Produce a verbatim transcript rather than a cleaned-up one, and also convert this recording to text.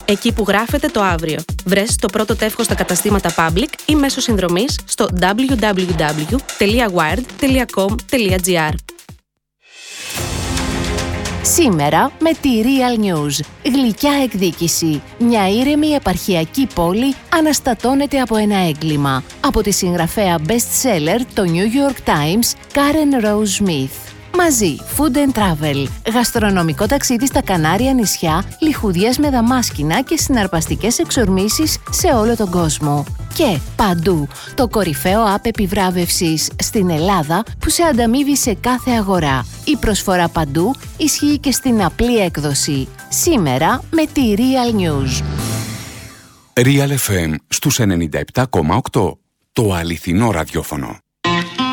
εκεί που γράφεται το αύριο. Βρες το πρώτο τεύχος στα καταστήματα Public ή μέσω συνδρομής στο double-u double-u double-u τελεία wired τελεία com τελεία gr. Σήμερα με τη Real News. Γλυκιά εκδίκηση. Μια ήρεμη επαρχιακή πόλη αναστατώνεται από ένα έγκλημα. Από τη συγγραφέα best-seller το New York Times, Karen Rose Smith. Μαζί, Food and Travel, γαστρονομικό ταξίδι στα Κανάρια νησιά, λιχουδιές με δαμάσκηνα και συναρπαστικές εξορμήσεις σε όλο τον κόσμο. Και παντού, το κορυφαίο app επιβράβευσης στην Ελλάδα που σε ανταμείβει σε κάθε αγορά. Η προσφορά παντού ισχύει και στην απλή έκδοση. Σήμερα με τη Real News. Real εφ εμ στους ενενήντα επτά κόμμα οκτώ. Το αληθινό ραδιόφωνο.